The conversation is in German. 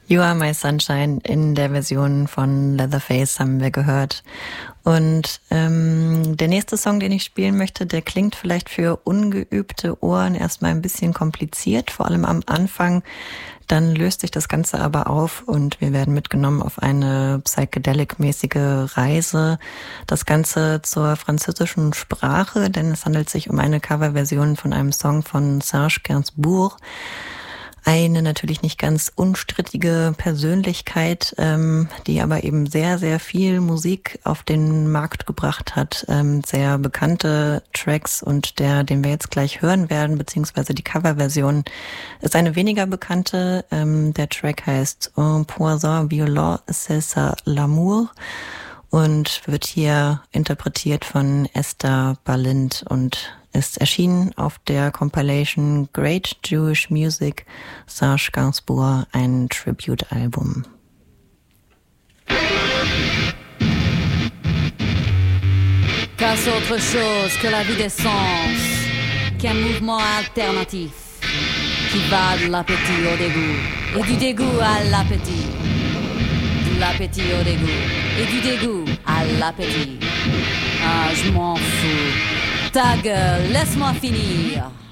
You Are My Sunshine in der Version von Leatherface haben wir gehört. Und der nächste Song, den ich spielen möchte, der klingt vielleicht für ungeübte Ohren erstmal ein bisschen kompliziert, vor allem am Anfang. Dann löst sich das Ganze aber auf und wir werden mitgenommen auf eine psychedelic-mäßige Reise. Das Ganze zur französischen Sprache, denn es handelt sich um eine Coverversion von einem Song von Serge Gainsbourg. Eine natürlich nicht ganz unstrittige Persönlichkeit, die aber eben sehr, sehr viel Musik auf den Markt gebracht hat. Sehr bekannte Tracks und den wir jetzt gleich hören werden, beziehungsweise die Coverversion, ist eine weniger bekannte. Der Track heißt Un poison violent, c'est ça l'amour und wird hier interpretiert von Esther Balint und ist erschienen auf der Compilation Great Jewish Music, Serge Gainsbourg, ein Tribute-Album. Qu'est-ce autre chose que la vie d'essence, qu'un mouvement alternatif qui va de l'appétit au dégoût et du dégoût à l'appétit, de l'appétit au dégoût et du dégoût à l'appétit. Ah, je m'en fous. Ta gueule, laisse-moi finir.